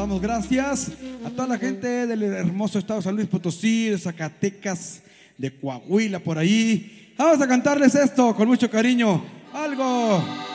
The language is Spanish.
damos gracias a toda la gente del hermoso estado de San Luis Potosí, de Zacatecas, de Coahuila, por ahí. Vamos a cantarles esto con mucho cariño. Algo